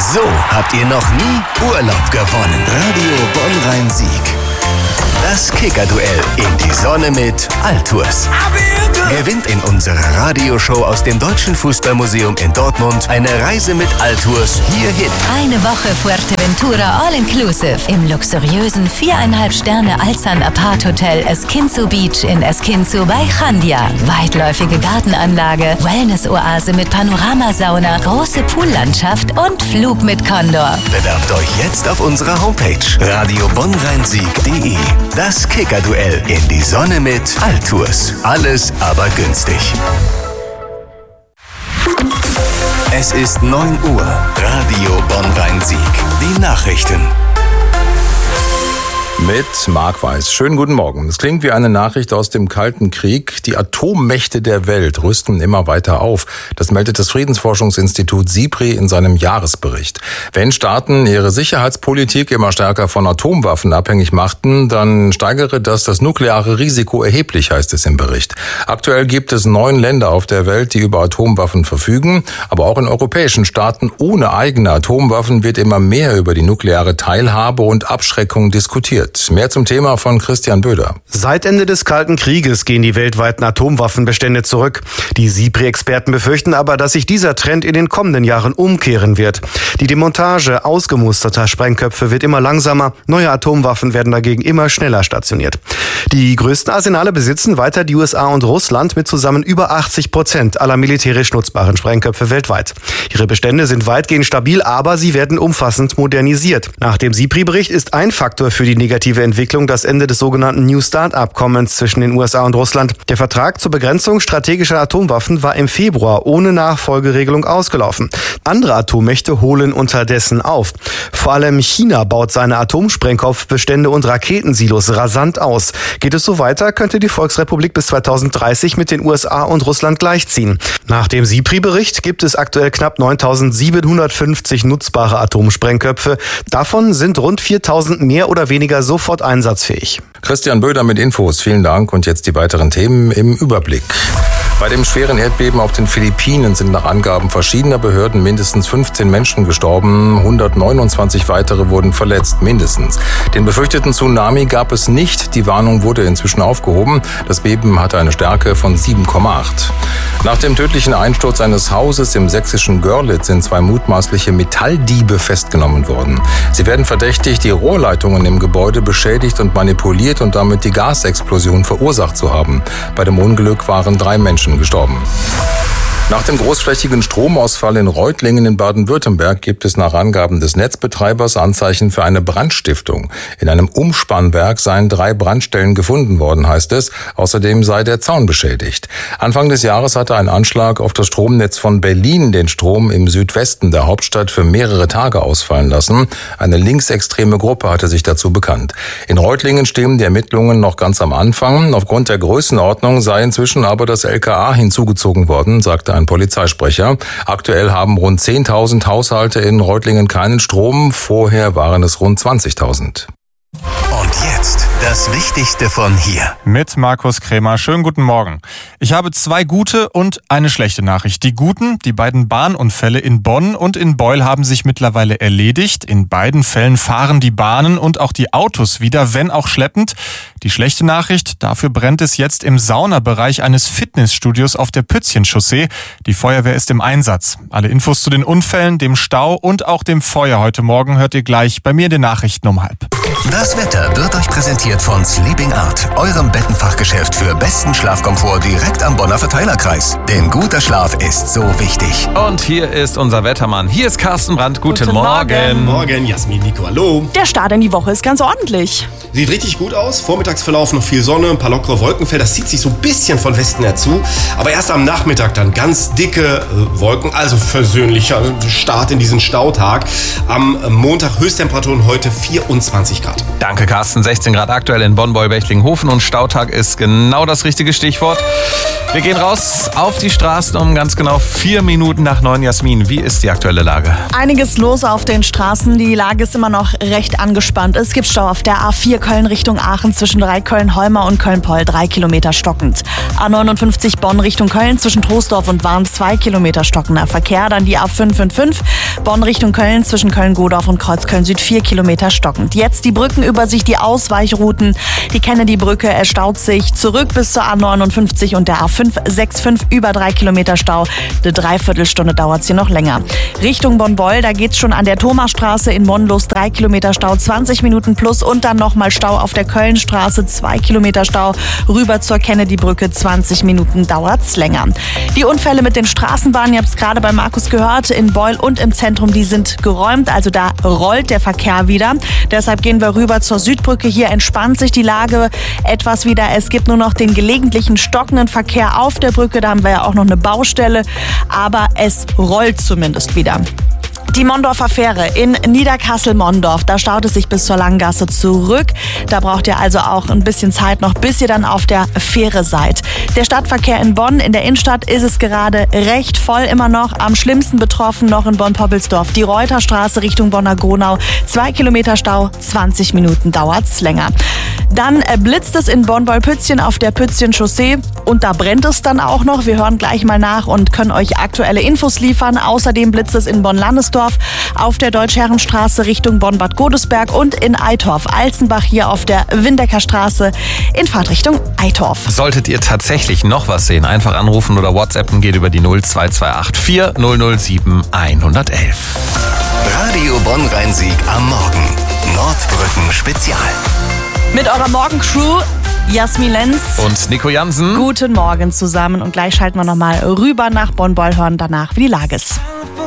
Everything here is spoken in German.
So habt ihr noch nie Urlaub gewonnen. Radio Bonn-Rhein-Sieg. Das Kicker-Duell in die Sonne mit Altours. Gewinnt in unserer Radioshow aus dem Deutschen Fußballmuseum in Dortmund eine Reise mit Altours hierhin. Eine Woche Fuerteventura All-Inclusive im luxuriösen 4,5 Sterne Alzan Apart Hotel Esquinzo Beach in Esquinzo bei Chandia. Weitläufige Gartenanlage, Wellness-Oase mit Panoramasauna, große Poollandschaft und Flug mit Condor. Bewerbt euch jetzt auf unserer Homepage radiobonnrheinsieg.de. Das Kicker-Duell in die Sonne mit Altours. Alles aber günstig. Es ist 9 Uhr. Radio Bonn-Rhein-Sieg. Die Nachrichten. Mit Marc Weiß. Schönen guten Morgen. Es klingt wie eine Nachricht aus dem Kalten Krieg. Die Atommächte der Welt rüsten immer weiter auf. Das meldet das Friedensforschungsinstitut SIPRI in seinem Jahresbericht. Wenn Staaten ihre Sicherheitspolitik immer stärker von Atomwaffen abhängig machten, dann steigere das nukleare Risiko erheblich, heißt es im Bericht. Aktuell gibt es 9 Länder auf der Welt, die über Atomwaffen verfügen. Aber auch in europäischen Staaten ohne eigene Atomwaffen wird immer mehr über die nukleare Teilhabe und Abschreckung diskutiert. Mehr zum Thema von Christian Böder. Seit Ende des Kalten Krieges gehen die weltweiten Atomwaffenbestände zurück. Die SIPRI-Experten befürchten aber, dass sich dieser Trend in den kommenden Jahren umkehren wird. Die Demontage ausgemusterter Sprengköpfe wird immer langsamer. Neue Atomwaffen werden dagegen immer schneller stationiert. Die größten Arsenale besitzen weiter die USA und Russland mit zusammen über 80% aller militärisch nutzbaren Sprengköpfe weltweit. Ihre Bestände sind weitgehend stabil, aber sie werden umfassend modernisiert. Nach dem SIPRI-Bericht ist ein Faktor für die negative Entwicklung das Ende des sogenannten New START-Abkommens zwischen den USA und Russland. Der Vertrag zur Begrenzung strategischer Atomwaffen war im Februar ohne Nachfolgeregelung ausgelaufen. Andere Atommächte holen unterdessen auf. Vor allem China baut seine Atomsprengkopfbestände und Raketensilos rasant aus. Geht es so weiter, könnte die Volksrepublik bis 2030 mit den USA und Russland gleichziehen. Nach dem SIPRI-Bericht gibt es aktuell knapp 9.750 nutzbare Atomsprengköpfe. Davon sind rund 4.000 mehr oder weniger sofort einsatzfähig. Christian Böder mit Infos. Vielen Dank und jetzt die weiteren Themen im Überblick. Bei dem schweren Erdbeben auf den Philippinen sind nach Angaben verschiedener Behörden mindestens 15 Menschen gestorben, 129 weitere wurden verletzt, mindestens. Den befürchteten Tsunami gab es nicht, die Warnung wurde inzwischen aufgehoben. Das Beben hatte eine Stärke von 7,8. Nach dem tödlichen Einsturz eines Hauses im sächsischen Görlitz sind 2 mutmaßliche Metalldiebe festgenommen worden. Sie werden verdächtigt, die Rohrleitungen im Gebäude beschädigt und manipuliert und damit die Gasexplosion verursacht zu haben. Bei dem Unglück waren 3 Menschen gestorben. Nach dem großflächigen Stromausfall in Reutlingen in Baden-Württemberg gibt es nach Angaben des Netzbetreibers Anzeichen für eine Brandstiftung. In einem Umspannwerk seien 3 Brandstellen gefunden worden, heißt es. Außerdem sei der Zaun beschädigt. Anfang des Jahres hatte ein Anschlag auf das Stromnetz von Berlin den Strom im Südwesten der Hauptstadt für mehrere Tage ausfallen lassen. Eine linksextreme Gruppe hatte sich dazu bekannt. In Reutlingen stehen die Ermittlungen noch ganz am Anfang. Aufgrund der Größenordnung sei inzwischen aber das LKA hinzugezogen worden, sagte ein Polizeisprecher. Aktuell haben rund 10.000 Haushalte in Reutlingen keinen Strom. Vorher waren es rund 20.000. Und jetzt das Wichtigste von hier. Mit Markus Krämer. Schönen guten Morgen. Ich habe 2 gute und eine schlechte Nachricht. Die guten, die beiden Bahnunfälle in Bonn und in Beul haben sich mittlerweile erledigt. In beiden Fällen fahren die Bahnen und auch die Autos wieder, wenn auch schleppend. Die schlechte Nachricht, dafür brennt es jetzt im Saunabereich eines Fitnessstudios auf der Pützchenchaussee. Die Feuerwehr ist im Einsatz. Alle Infos zu den Unfällen, dem Stau und auch dem Feuer heute Morgen hört ihr gleich bei mir in den Nachrichten um 12:30. Das Wetter wird euch präsentiert von Sleeping Art, eurem Bettenfachgeschäft für besten Schlafkomfort direkt am Bonner Verteilerkreis. Denn guter Schlaf ist so wichtig. Und hier ist unser Wettermann. Hier ist Carsten Brandt. Guten Morgen. Morgen, Jasmin, Nico, hallo. Der Start in die Woche ist ganz ordentlich. Sieht richtig gut aus. Vormittagsverlauf noch viel Sonne, ein paar lockere Wolkenfelder. Das zieht sich so ein bisschen von Westen her zu. Aber erst am Nachmittag dann ganz dicke Wolken. Also versöhnlicher Start in diesen Stautag. Am Montag Höchsttemperaturen heute 24 Grad. Grad. Danke, Carsten. 16 Grad aktuell in Bonn-Beul-Bechtlingen-Hofen und Stautag ist genau das richtige Stichwort. Wir gehen raus auf die Straßen um ganz genau 4 Minuten nach 9. Jasmin, wie ist die aktuelle Lage? Einiges los auf den Straßen. Die Lage ist immer noch recht angespannt. Es gibt Stau auf der A4 Köln Richtung Aachen zwischen Köln-Holmer und Köln-Poll, 3 Kilometer stockend. A59 Bonn Richtung Köln zwischen Troisdorf und Warn, 2 Kilometer stockender Verkehr. Dann die A555 Bonn Richtung Köln zwischen Köln-Godorf und Kreuzköln Süd, 4 Kilometer stockend. Jetzt die Brückenübersicht, die Ausweichrouten. Die Kennedy-Brücke erstaut sich zurück bis zur A59 und der A565 über 3 Kilometer Stau. Eine Dreiviertelstunde dauert es hier noch länger. Richtung Bonn-Beul, da geht's schon an der Thomasstraße in Bonn los, 3 Kilometer Stau, 20 Minuten plus und dann nochmal Stau auf der Kölnstraße, 2 Kilometer Stau, rüber zur Kennedy-Brücke, 20 Minuten dauert's länger. Die Unfälle mit den Straßenbahnen, ihr habt es gerade bei Markus gehört, in Beul und im Zentrum, die sind geräumt, also da rollt der Verkehr wieder. Deshalb gehen wir rüber zur Südbrücke, hier entspannt sich die Lage etwas wieder. Es gibt nur noch den gelegentlichen stockenden Verkehr auf der Brücke, da haben wir ja auch noch eine Baustelle, aber es rollt zumindest wieder. Die Mondorfer Fähre in Niederkassel-Mondorf, da staut es sich bis zur Langgasse zurück. Da braucht ihr also auch ein bisschen Zeit noch, bis ihr dann auf der Fähre seid. Der Stadtverkehr in Bonn, in der Innenstadt ist es gerade recht voll immer noch. Am schlimmsten betroffen noch in Bonn-Poppelsdorf. Die Reuterstraße Richtung Bonner-Gronau, 2 Kilometer Stau, 20 Minuten dauert's länger. Dann blitzt es in Bonn-Beul-Pützchen auf der Pützchen-Chaussee und da brennt es dann auch noch. Wir hören gleich mal nach und können euch aktuelle Infos liefern. Außerdem blitzt es in Bonn-Landesdorf auf der Deutsch-Herren-Straße Richtung Bonn-Bad Godesberg und in Eitorf-Alzenbach hier auf der Windecker Straße in Fahrtrichtung Eitorf. Solltet ihr tatsächlich noch was sehen, einfach anrufen oder WhatsAppen, geht über die 02284 007 111. Radio Bonn-Rhein-Sieg am Morgen. Nordbrücken Spezial. Mit eurer Morgencrew Jasmin Lenz und Nico Jansen. Guten Morgen zusammen und gleich schalten wir nochmal rüber nach Bonn-Beul, hören danach, wie die Lage ist.